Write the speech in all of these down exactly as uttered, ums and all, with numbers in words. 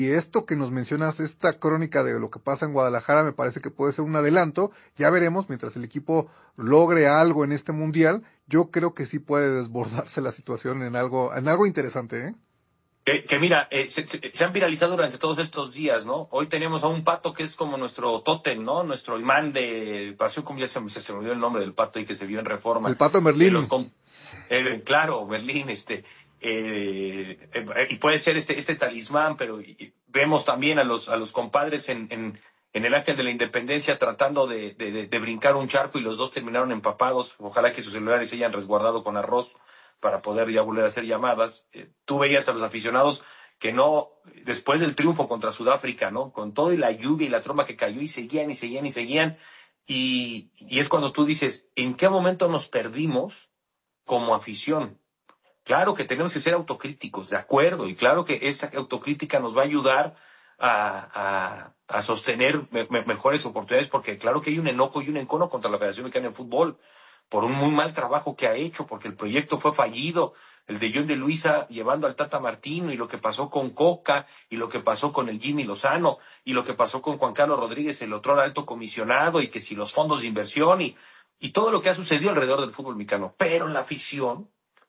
Y esto que nos mencionas, esta crónica de lo que pasa en Guadalajara, me parece que puede ser un adelanto. Ya veremos, mientras el equipo logre algo en este mundial, yo creo que sí puede desbordarse la situación en algo, en algo interesante, ¿eh? Que, que mira, eh, se, se, se han viralizado durante todos estos días, ¿no? Hoy tenemos a un pato que es como nuestro tótem, ¿no? Nuestro imán de pasión, como ya se, se, se me olvidó el nombre del pato y que se vio en Reforma. El pato Merlín. Eh, los, eh, claro, Merlín, este, eh, eh, y puede ser este, este talismán, pero y, vemos también a los, a los compadres en, en, en el Ángel de la Independencia tratando de, de, de, de brincar un charco y los dos terminaron empapados. Ojalá que sus celulares se hayan resguardado con arroz para poder ya volver a hacer llamadas. Eh, tú veías a los aficionados que no, después del triunfo contra Sudáfrica, ¿no? Con todo y la lluvia y la tromba que cayó y seguían y seguían y seguían. Y, y es cuando tú dices, ¿en qué momento nos perdimos como afición? Claro que tenemos que ser autocríticos, de acuerdo, y claro que esa autocrítica nos va a ayudar a, a, a sostener me, me, mejores oportunidades, porque claro que hay un enojo y un encono contra la Federación Mexicana de Fútbol por un muy mal trabajo que ha hecho, porque el proyecto fue fallido, el de John de Luisa llevando al Tata Martino, y lo que pasó con Coca, y lo que pasó con el Jimmy Lozano, y lo que pasó con Juan Carlos Rodríguez, el otro alto comisionado, y que si los fondos de inversión, y, y todo lo que ha sucedido alrededor del fútbol mexicano. Pero la afición,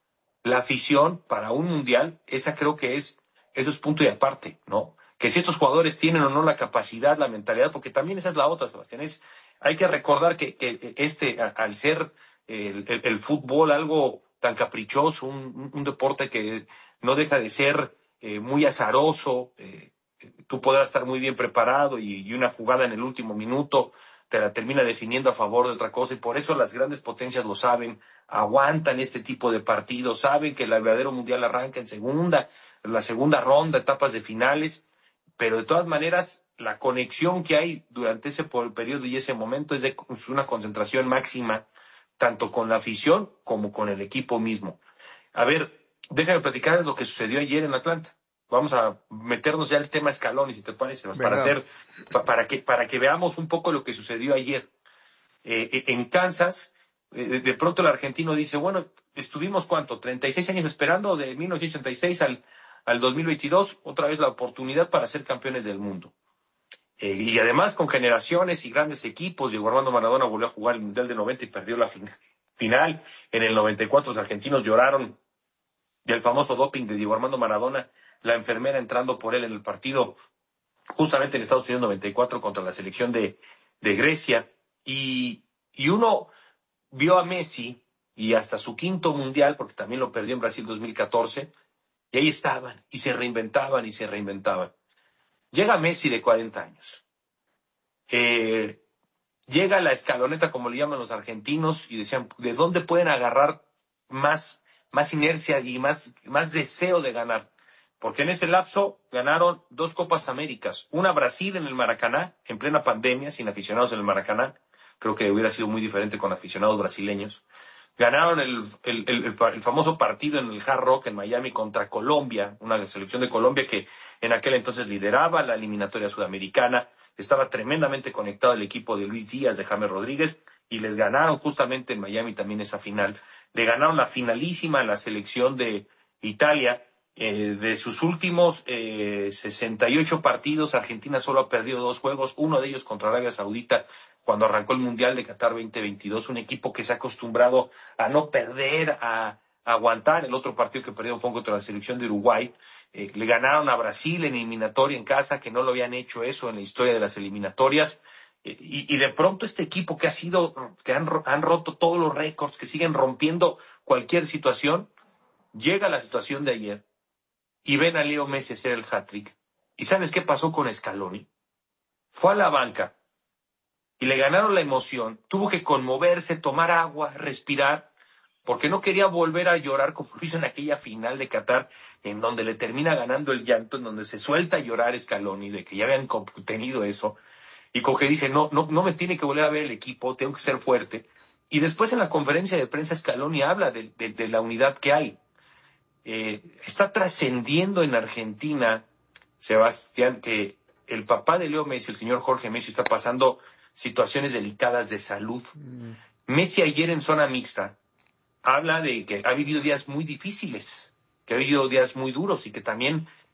la afición para un mundial, esa creo que es, eso es punto y aparte, ¿no? Que si estos jugadores tienen o no la capacidad, la mentalidad, porque también esa es la otra, Sebastián, es, hay que recordar que, que este, a, al ser el, el, el fútbol algo tan caprichoso, un, un deporte que no deja de ser eh, muy azaroso, eh, tú podrás estar muy bien preparado y, y una jugada en el último minuto te la termina definiendo a favor de otra cosa, y por eso las grandes potencias lo saben, aguantan este tipo de partidos, saben que el verdadero mundial arranca en segunda, la segunda ronda, etapas de finales, pero de todas maneras la conexión que hay durante ese periodo y ese momento es de es una concentración máxima, tanto con la afición como con el equipo mismo. A ver, déjame platicar lo que sucedió ayer en Atlanta. Vamos a meternos ya al tema Scaloni, si te parece, para hacer, para que, para que veamos un poco lo que sucedió ayer. Eh, en Kansas, eh, de pronto el argentino dice, bueno, estuvimos ¿cuánto? treinta y seis años esperando, de mil novecientos ochenta y seis al, al dos mil veintidós, otra vez la oportunidad para ser campeones del mundo. Eh, y además con generaciones y grandes equipos. Diego Armando Maradona volvió a jugar el Mundial del noventa y perdió la fin- final. En el noventa y cuatro los argentinos lloraron del famoso doping de Diego Armando Maradona, la enfermera entrando por él en el partido justamente en Estados Unidos noventa y cuatro contra la selección de, de Grecia. Y, y uno vio a Messi y hasta su quinto mundial, porque también lo perdió en Brasil dos mil catorce, y ahí estaban, y se reinventaban y se reinventaban. Llega Messi de cuarenta años. Eh, llega la escaloneta, como le llaman los argentinos, y decían, ¿de dónde pueden agarrar más, más inercia y más, más deseo de ganar? Porque en ese lapso ganaron dos Copas Américas. Una Brasil en el Maracaná, en plena pandemia, sin aficionados en el Maracaná. Creo que hubiera sido muy diferente con aficionados brasileños. Ganaron el, el, el, el famoso partido en el Hard Rock en Miami contra Colombia, una selección de Colombia que en aquel entonces lideraba la eliminatoria sudamericana. Estaba tremendamente conectado el equipo de Luis Díaz, de James Rodríguez, y les ganaron justamente en Miami también esa final. Le ganaron la finalísima a la selección de Italia. Eh, de sus últimos eh, sesenta y ocho partidos, Argentina solo ha perdido dos juegos, uno de ellos contra Arabia Saudita, cuando arrancó el Mundial de Qatar veinte veintidós, un equipo que se ha acostumbrado a no perder, a, a aguantar. El otro partido que perdieron fue contra la selección de Uruguay. Eh, le ganaron a Brasil en eliminatoria en casa, que no lo habían hecho eso en la historia de las eliminatorias. Eh, y, y de pronto este equipo que ha sido, que han, han roto todos los récords, que siguen rompiendo cualquier situación, llega a la situación de ayer y ven a Leo Messi hacer el hat-trick. ¿Y sabes qué pasó con Scaloni? Fue a la banca y le ganaron la emoción. Tuvo que conmoverse, tomar agua, respirar, porque no quería volver a llorar como lo hizo en aquella final de Qatar, en donde le termina ganando el llanto, en donde se suelta a llorar Scaloni, de que ya habían contenido eso, y como que dice, no, no, no me tiene que volver a ver el equipo, tengo que ser fuerte. Y después en la conferencia de prensa Scaloni habla de, de, de la unidad que hay. Eh, está trascendiendo en Argentina, Sebastián, que el papá de Leo Messi, el señor Jorge Messi, está pasando situaciones delicadas de salud. Mm. Messi ayer en zona mixta habla de que ha vivido días muy difíciles, que ha vivido días muy duros y que también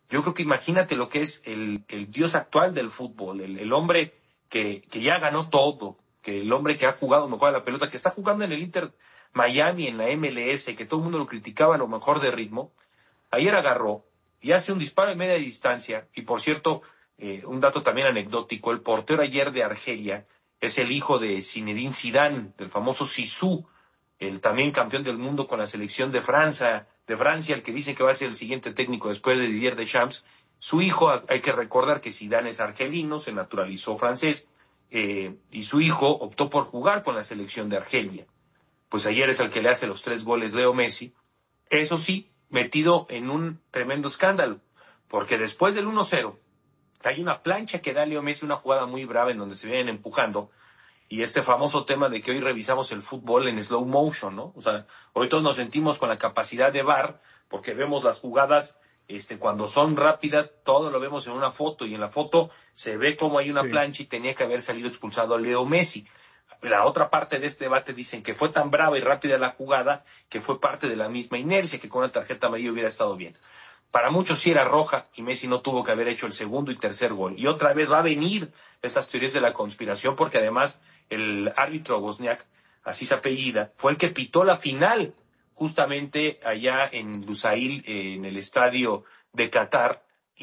Yo creo que imagínate lo que es el, el dios actual del fútbol, el, el hombre que, que ya ganó todo, que el hombre que ha jugado mejor a la pelota, que está jugando en el Inter Miami, en la M L S, que todo el mundo lo criticaba a lo mejor de ritmo. Ayer agarró y hace un disparo de media distancia. Y por cierto, eh, un dato también anecdótico, el portero ayer de Argelia es el hijo de Zinedine Zidane, del famoso Zizou, el también campeón del mundo con la selección de Francia, de Francia, el que dicen que va a ser el siguiente técnico después de Didier Deschamps. Su hijo, hay que recordar que Zidane es argelino, se naturalizó francés, eh, y su hijo optó por jugar con la selección de Argelia. Pues ayer es el que le hace los tres goles Leo Messi. Eso sí, metido en un tremendo escándalo, porque después del uno cero, hay una plancha que da Leo Messi, una jugada muy brava en donde se vienen empujando, y este famoso tema de que hoy revisamos el fútbol en slow motion, ¿no? O sea, hoy todos nos sentimos con la capacidad de V A R, porque vemos las jugadas, este, cuando son rápidas, todo lo vemos en una foto, y en la foto se ve como hay una sí. plancha y tenía que haber salido expulsado Leo Messi. La otra parte de este debate dicen que fue tan brava y rápida la jugada que fue parte de la misma inercia, que con una tarjeta amarilla hubiera estado bien. Para muchos sí era roja y Messi no tuvo que haber hecho el segundo y tercer gol. Y otra vez va a venir esas teorías de la conspiración, porque además el árbitro Wozniak, así se apellida, fue el que pitó la final justamente allá en Lusail, en el estadio de Qatar,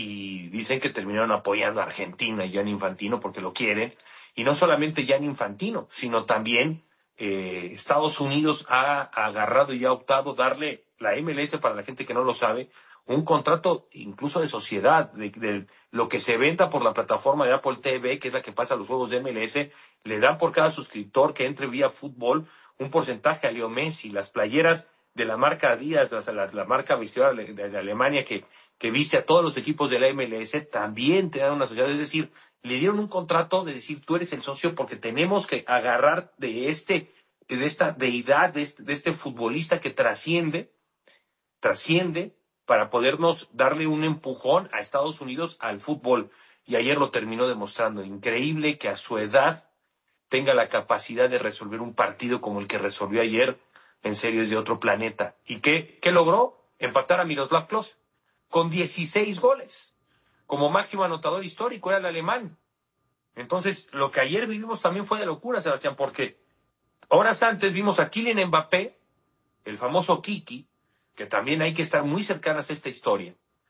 y dicen que terminaron apoyando a Argentina y Gianni Infantino porque lo quieren. Y no solamente Gianni Infantino, sino también eh, Estados Unidos ha agarrado y ha optado darle la M L S, para la gente que no lo sabe, un contrato incluso de sociedad, de, de lo que se venda por la plataforma de Apple T V, que es la que pasa los juegos de M L S, le dan por cada suscriptor que entre vía fútbol un porcentaje a Leo Messi. Las playeras de la marca Adidas, la, la, la marca vestidora de, de, de Alemania que, que viste a todos los equipos de la M L S, también te dan una sociedad, es decir, le dieron un contrato de decir, tú eres el socio porque tenemos que agarrar de este, de esta deidad, de este, de este futbolista que trasciende, trasciende, para podernos darle un empujón a Estados Unidos al fútbol. Y ayer lo terminó demostrando. Increíble que a su edad tenga la capacidad de resolver un partido como el que resolvió ayer. En serio, es de otro planeta. ¿Y qué, qué logró? Empatar a Miroslav Klose con dieciséis goles. Como máximo anotador histórico era el alemán. Entonces, lo que ayer vivimos también fue de locura, Sebastián, porque horas antes vimos a Kylian Mbappé, el famoso Kiki, que también hay que estar muy cercanas a esta historia,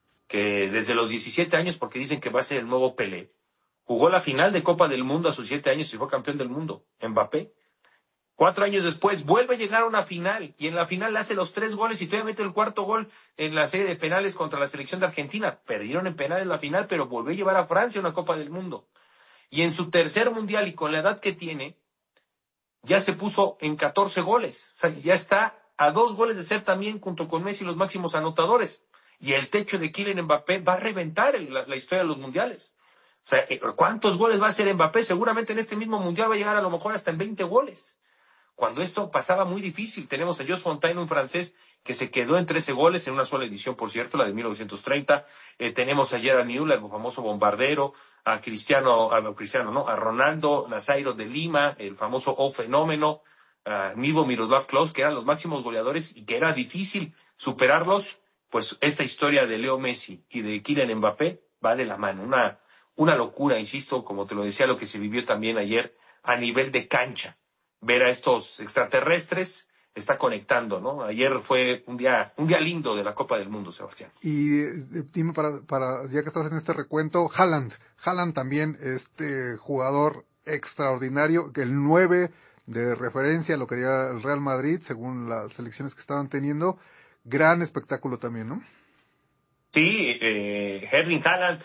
que desde los diecisiete años, porque dicen que va a ser el nuevo Pelé, jugó la final de Copa del Mundo a sus siete años y fue campeón del mundo, Mbappé. Cuatro años después vuelve a llegar a una final, y en la final le hace los tres goles y todavía mete el cuarto gol en la serie de penales contra la selección de Argentina. Perdieron en penales la final, pero volvió a llevar a Francia a una Copa del Mundo. Y en su tercer mundial, y con la edad que tiene, ya se puso en catorce goles. O sea, ya está a dos goles de ser también, junto con Messi, los máximos anotadores. Y el techo de Kylian Mbappé va a reventar el, la, la historia de los mundiales. O sea, ¿cuántos goles va a hacer Mbappé? Seguramente en este mismo mundial va a llegar a lo mejor hasta en veinte goles. Cuando esto pasaba muy difícil, tenemos a Jos Fontaine, un francés, que se quedó en trece goles en una sola edición, por cierto, la de mil novecientos treinta. Eh, tenemos a Gerard Müller, el famoso bombardero, a Cristiano, a Cristiano, no, a Ronaldo Nazairo de Lima, el famoso O Fenómeno, a Mivo Miroslav Klose, que eran los máximos goleadores y que era difícil superarlos. Pues esta historia de Leo Messi y de Kylian Mbappé va de la mano. Una, una locura, insisto, como te lo decía, lo que se vivió también ayer a nivel de cancha. Ver a estos extraterrestres está conectando, ¿no? Ayer fue un día un día lindo de la Copa del Mundo, Sebastián. Y eh, dime, para, para ya que estás en este recuento, Haaland, Haaland también, este jugador extraordinario, que el nueve de referencia lo quería el Real Madrid, según las selecciones que estaban teniendo. Gran espectáculo también, ¿no? Sí, eh, Erling Haaland,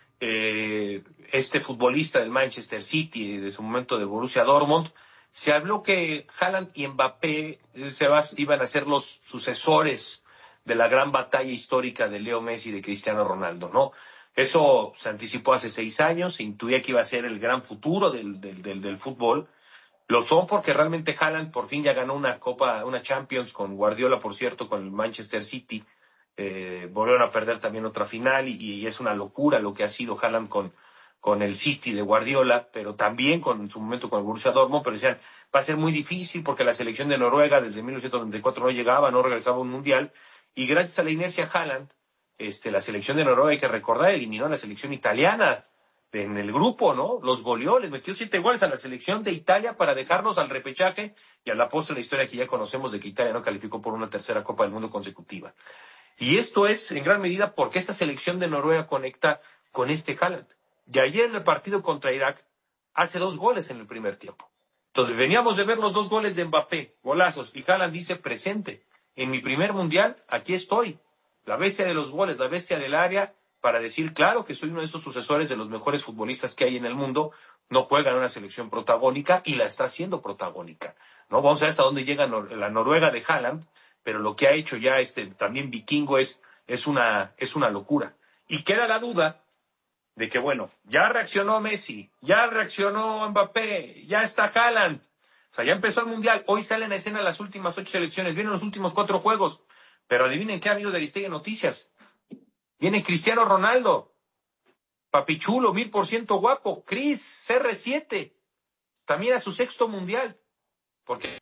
eh, este futbolista del Manchester City, de su momento de Borussia Dortmund. Se habló que Haaland y Mbappé se va, iban a ser los sucesores de la gran batalla histórica de Leo Messi y de Cristiano Ronaldo, ¿no? Eso se anticipó hace seis años, se intuía que iba a ser el gran futuro del, del, del, del fútbol. Lo son porque realmente Haaland por fin ya ganó una Copa, una Champions con Guardiola, por cierto, con el Manchester City. Eh, volvieron a perder también otra final y, y es una locura lo que ha sido Haaland con con el City de Guardiola, pero también con en su momento con el Borussia Dortmund, pero decían, va a ser muy difícil porque la selección de Noruega desde mil novecientos noventa y cuatro no llegaba, no regresaba a un mundial, y gracias a la inercia Haaland, Este, la selección de Noruega, hay que recordar, eliminó a la selección italiana en el grupo, ¿no? Los goleó, les metió siete goles a la selección de Italia para dejarlos al repechaje y a la postre la historia que ya conocemos de que Italia no calificó por una tercera Copa del Mundo consecutiva. Y esto es en gran medida porque esta selección de Noruega conecta con este Haaland. Y ayer en el partido contra Irak hace dos goles en el primer tiempo. Entonces veníamos de ver los dos goles de Mbappé, golazos, y Haaland dice presente. En mi primer mundial, aquí estoy. La bestia de los goles, la bestia del área, para decir, claro, que soy uno de estos sucesores de los mejores futbolistas que hay en el mundo. No juega en una selección protagónica y la está haciendo protagónica, ¿no? Vamos a ver hasta dónde llega la Noruega de Haaland, pero lo que ha hecho ya este también vikingo es, es, una, es una locura. Y queda la duda de que, bueno, ya reaccionó Messi, ya reaccionó Mbappé, ya está Haaland. O sea, ya empezó el Mundial. Hoy salen a escena las últimas ocho selecciones, vienen los últimos cuatro juegos. Pero adivinen qué, amigos de Aristegui Noticias. Viene Cristiano Ronaldo, papichulo, mil por ciento guapo, Cris, C R siete, también a su sexto mundial, porque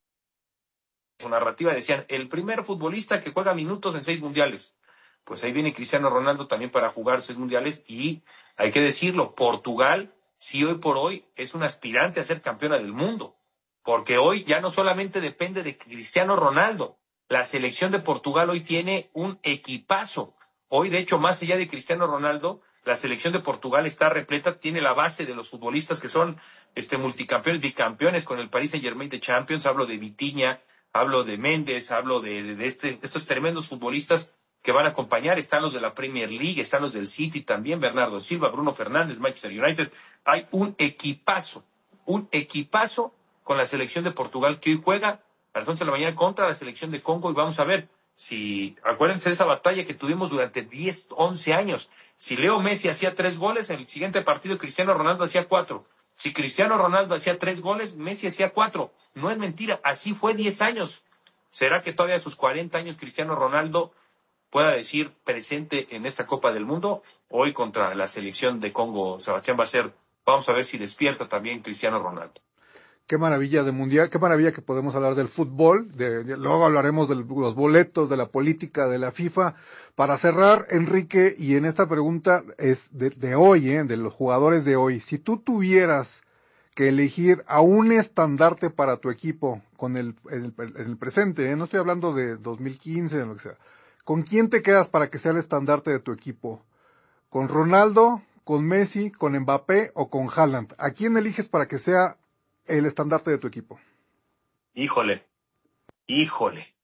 su narrativa decían, el primer futbolista que juega minutos en seis mundiales. Pues ahí viene Cristiano Ronaldo también para jugar seis mundiales y hay que decirlo, Portugal, sí hoy por hoy es un aspirante a ser campeona del mundo, porque hoy ya no solamente depende de Cristiano Ronaldo, la selección de Portugal hoy tiene un equipazo. Hoy, de hecho, más allá de Cristiano Ronaldo, la selección de Portugal está repleta, tiene la base de los futbolistas que son este multicampeones, bicampeones con el Paris Saint-Germain de Champions. Hablo de Vitinha, hablo de Méndez, hablo de, de, de este, estos tremendos futbolistas que van a acompañar. Están los de la Premier League, están los del City también, Bernardo Silva, Bruno Fernández, Manchester United. Hay un equipazo, un equipazo con la selección de Portugal que hoy juega a las once de la mañana contra la selección de Congo y vamos a ver. Si, acuérdense de esa batalla que tuvimos durante diez, once años. Si Leo Messi hacía tres goles, en el siguiente partido Cristiano Ronaldo hacía cuatro. Si Cristiano Ronaldo hacía tres goles, Messi hacía cuatro. No es mentira, así fue diez años. ¿Será que todavía a sus cuarenta años Cristiano Ronaldo pueda decir presente en esta Copa del Mundo? Hoy contra la selección de Congo, Sebastián, va a ser, vamos a ver si despierta también Cristiano Ronaldo. Qué maravilla de mundial, qué maravilla que podemos hablar del fútbol, de, de, luego hablaremos de los boletos, de la política, de la FIFA. Para cerrar, Enrique, y en esta pregunta es de, de hoy, ¿eh? De los jugadores de hoy, si tú tuvieras que elegir a un estandarte para tu equipo con el, el, el presente, ¿eh? No estoy hablando de dos mil quince, o lo que sea, ¿con quién te quedas para que sea el estandarte de tu equipo? ¿Con Ronaldo, con Messi, con Mbappé o con Haaland? ¿A quién eliges para que sea el estandarte de tu equipo? Híjole, híjole.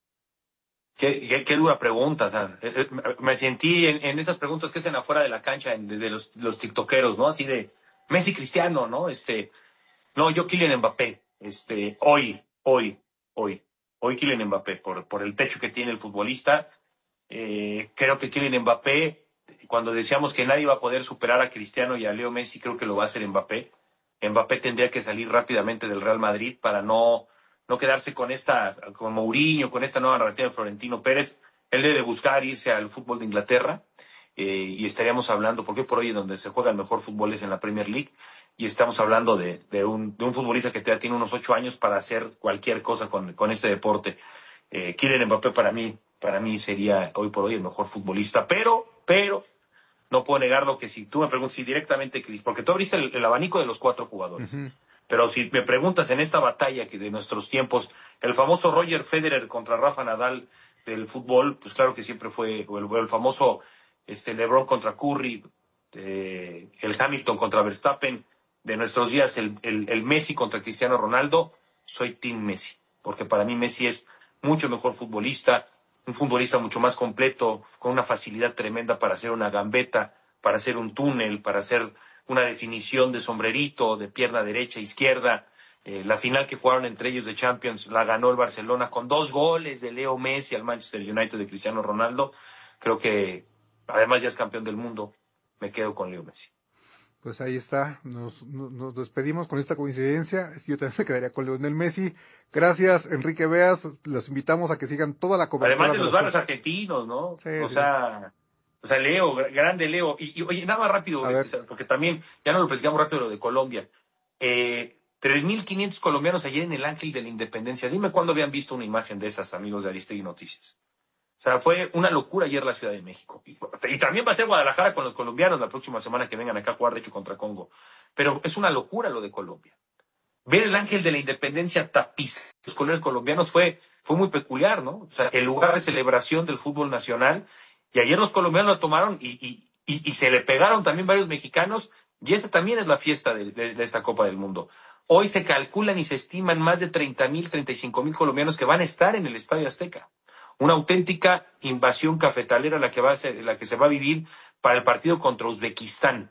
Qué, qué, qué dura pregunta. O sea, me sentí en, en estas preguntas que hacen afuera de la cancha de, de los, los tiktokeros, ¿no? Así de Messi, Cristiano, ¿no? Este, no, yo Kylian Mbappé. Este, hoy, hoy, hoy, hoy Kylian Mbappé por, por el techo que tiene el futbolista. Eh, creo que Kylian Mbappé, cuando decíamos que nadie iba a poder superar a Cristiano y a Leo Messi, creo que lo va a hacer Mbappé. Mbappé tendría que salir rápidamente del Real Madrid para no, no quedarse con esta, con Mourinho, con esta nueva narrativa de Florentino Pérez. Él debe buscar irse al fútbol de Inglaterra, eh, y estaríamos hablando, porque por hoy en donde se juega el mejor fútbol es en la Premier League, y estamos hablando de, de, un, de un futbolista que ya tiene unos ocho años para hacer cualquier cosa con, con este deporte. Eh, Kylian Mbappé para mí, para mí sería hoy por hoy el mejor futbolista, pero, pero, no puedo negarlo que si tú me preguntas si directamente, Cris, porque tú abriste el, el abanico de los cuatro jugadores, uh-huh. Pero si me preguntas en esta batalla que de nuestros tiempos, el famoso Roger Federer contra Rafa Nadal del fútbol, pues claro que siempre fue, o el, el famoso este LeBron contra Curry, eh, el Hamilton contra Verstappen, de nuestros días el, el, el Messi contra Cristiano Ronaldo, soy Team Messi, porque para mí Messi es mucho mejor futbolista, un futbolista mucho más completo, con una facilidad tremenda para hacer una gambeta, para hacer un túnel, para hacer una definición de sombrerito, de pierna derecha, izquierda. Eh, la final que jugaron entre ellos de Champions la ganó el Barcelona con dos goles de Leo Messi al Manchester United de Cristiano Ronaldo. Creo que, además ya es campeón del mundo, me quedo con Leo Messi. Pues ahí está, nos, nos, nos despedimos con esta coincidencia. Yo también me quedaría con Lionel Messi. Gracias, Enrique Beas. Los invitamos a que sigan toda la cobertura. Además de, de los barrios argentinos, ¿no? Sí, o sí. sea, o sea, Leo, grande Leo. Y, y oye, nada más rápido, este, porque también, ya no lo platicamos rápido lo de Colombia. Eh, tres mil quinientos colombianos ayer en el Ángel de la Independencia. Dime cuándo habían visto una imagen de esas, amigos de Aristegui Noticias. O sea, fue una locura ayer la Ciudad de México. Y, y también va a ser Guadalajara con los colombianos la próxima semana que vengan acá a jugar, de hecho, contra Congo. Pero es una locura lo de Colombia. Ver el Ángel de la Independencia tapizar los colores colombianos fue, fue muy peculiar, ¿no? O sea, el lugar de celebración del fútbol nacional. Y ayer los colombianos lo tomaron y, y, y, y se le pegaron también varios mexicanos. Y esa también es la fiesta de, de, de esta Copa del Mundo. Hoy se calculan y se estiman más de treinta mil, treinta y cinco mil colombianos que van a estar en el Estadio Azteca. Una auténtica invasión cafetalera la que, va a ser, la que se va a vivir para el partido contra Uzbekistán.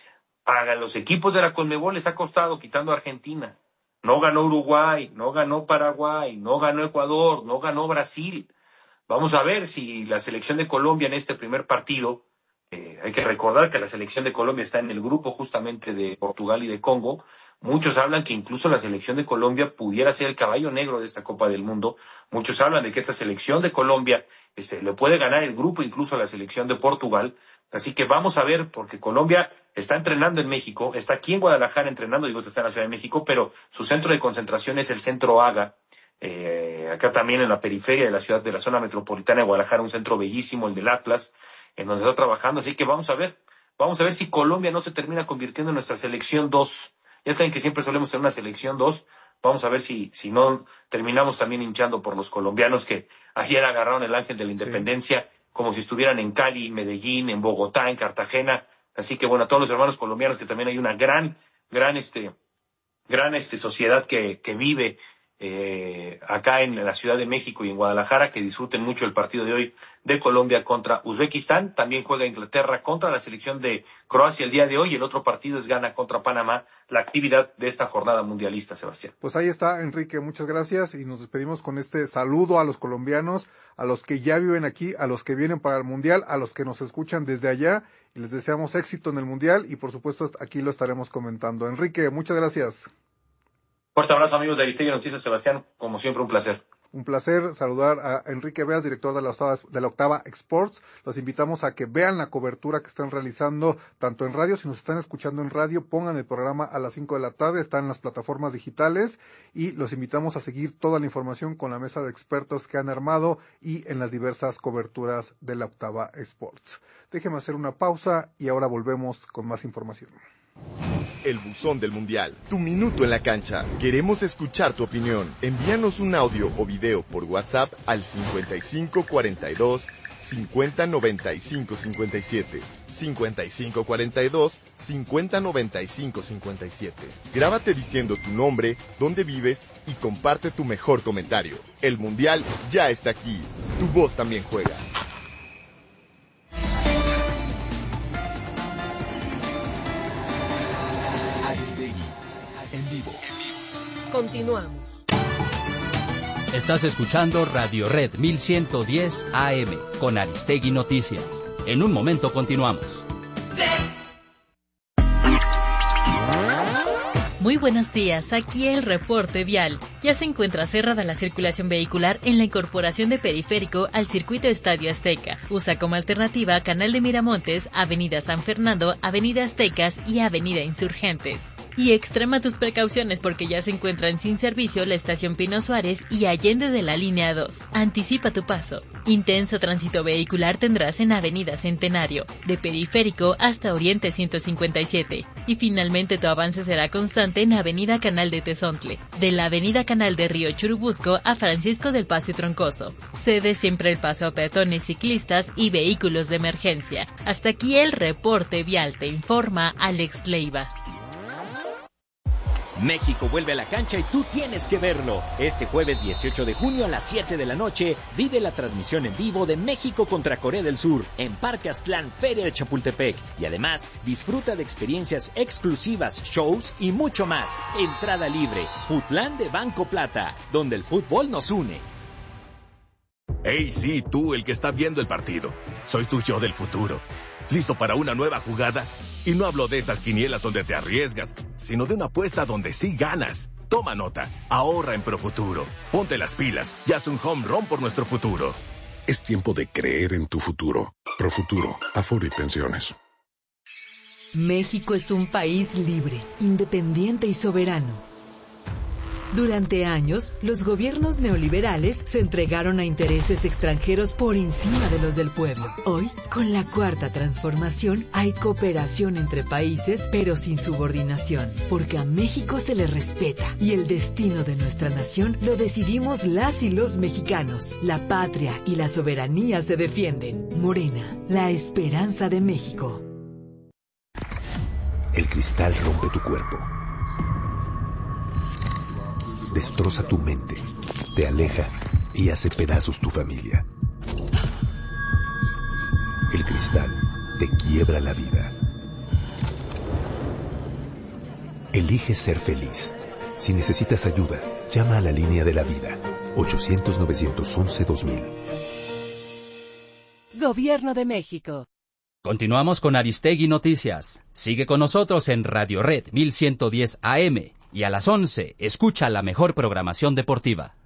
A los equipos de la Conmebol les ha costado, quitando a Argentina. No ganó Uruguay, no ganó Paraguay, no ganó Ecuador, no ganó Brasil. Vamos a ver si la selección de Colombia en este primer partido, eh, hay que recordar que la selección de Colombia está en el grupo justamente de Portugal y de Congo. Muchos hablan que incluso la selección de Colombia pudiera ser el caballo negro de esta Copa del Mundo. Muchos hablan de que esta selección de Colombia este, le puede ganar el grupo incluso a la selección de Portugal. Así que vamos a ver, porque Colombia está entrenando en México, está aquí en Guadalajara entrenando, digo, está en la Ciudad de México, pero su centro de concentración es el Centro Haga, eh, acá también en la periferia de la ciudad, de la zona metropolitana de Guadalajara, un centro bellísimo, el del Atlas, en donde está trabajando. Así que vamos a ver, vamos a ver si Colombia no se termina convirtiendo en nuestra selección dos. Ya saben que siempre solemos tener una selección dos. Vamos a ver si, si no terminamos también hinchando por los colombianos que ayer agarraron el Ángel de la Independencia, sí, como si estuvieran en Cali, Medellín, en Bogotá, en Cartagena. Así que bueno, a todos los hermanos colombianos, que también hay una gran, gran, este, gran, este, sociedad que, que vive eh, acá en la Ciudad de México y en Guadalajara, que disfruten mucho el partido de hoy de Colombia contra Uzbekistán. También juega Inglaterra contra la selección de Croacia el día de hoy. El otro partido es Ghana contra Panamá, la actividad de esta jornada mundialista, Sebastián. Pues ahí está, Enrique, muchas gracias, y nos despedimos con este saludo a los colombianos, a los que ya viven aquí, a los que vienen para el Mundial, a los que nos escuchan desde allá, y les deseamos éxito en el Mundial, y por supuesto aquí lo estaremos comentando. Enrique, muchas gracias. Fuerte abrazo, amigos de Aristegui Noticias, Sebastián, como siempre un placer. Un placer saludar a Enrique Beas, director de la Octava, de la Octava Sports. Los invitamos a que vean la cobertura que están realizando tanto en radio. Si nos están escuchando en radio, pongan el programa a las cinco de la tarde, está en las plataformas digitales, y los invitamos a seguir toda la información con la mesa de expertos que han armado y en las diversas coberturas de la Octava Sports. Déjenme hacer una pausa y ahora volvemos con más información. El buzón del Mundial, tu minuto en la cancha. Queremos escuchar tu opinión. Envíanos un audio o video por WhatsApp al cincuenta y cinco cuarenta y dos cincuenta noventa y cinco cincuenta y siete. cincuenta y cinco cuarenta y dos cincuenta noventa y cinco cincuenta y siete. Grábate diciendo tu nombre, dónde vives y comparte tu mejor comentario. El Mundial ya está aquí. Tu voz también juega. En vivo. Continuamos. Estás escuchando Radio Red mil ciento diez A M con Aristegui Noticias. En un momento continuamos. Muy buenos días, aquí el reporte vial. Ya se encuentra cerrada la circulación vehicular en la incorporación de Periférico al circuito Estadio Azteca. Usa como alternativa Canal de Miramontes, Avenida San Fernando, Avenida Aztecas y Avenida Insurgentes. Y extrema tus precauciones porque ya se encuentran sin servicio la estación Pino Suárez y Allende de la línea dos. Anticipa tu paso. Intenso tránsito vehicular tendrás en Avenida Centenario, de Periférico hasta Oriente ciento cincuenta y siete. Y finalmente tu avance será constante en Avenida Canal de Tezontle, de la Avenida Canal de Río Churubusco a Francisco del Paso y Troncoso. Cede siempre el paso a peatones, ciclistas y vehículos de emergencia. Hasta aquí el reporte vial, te informa Alex Leiva. México vuelve a la cancha y tú tienes que verlo. Este jueves dieciocho de junio a las siete de la noche vive la transmisión en vivo de México contra Corea del Sur en Parque Aztlán, Feria de Chapultepec. Y además disfruta de experiencias exclusivas, shows y mucho más. Entrada libre. Futlán de Banco Plata, donde el fútbol nos une. Hey, sí, tú, el que está viendo el partido. Soy tu yo del futuro. ¿Listo para una nueva jugada? Y no hablo de esas quinielas donde te arriesgas, sino de una apuesta donde sí ganas. Toma nota, ahorra en Profuturo. Ponte las pilas y haz un home run por nuestro futuro. Es tiempo de creer en tu futuro. Profuturo, Afore y Pensiones. México es un país libre, independiente y soberano. Durante años, los gobiernos neoliberales se entregaron a intereses extranjeros por encima de los del pueblo. Hoy, con la cuarta transformación, hay cooperación entre países, pero sin subordinación, porque a México se le respeta y el destino de nuestra nación lo decidimos las y los mexicanos. La patria y la soberanía se defienden. Morena, la esperanza de México. El cristal rompe tu cuerpo. Destroza tu mente, te aleja y hace pedazos tu familia. El cristal te quiebra la vida. Elige ser feliz. Si necesitas ayuda, llama a la línea de la vida. ochocientos, novecientos once, dos mil. Gobierno de México. Continuamos con Aristegui Noticias. Sigue con nosotros en Radio Red mil ciento diez A M. Y a las once, escucha la mejor programación deportiva.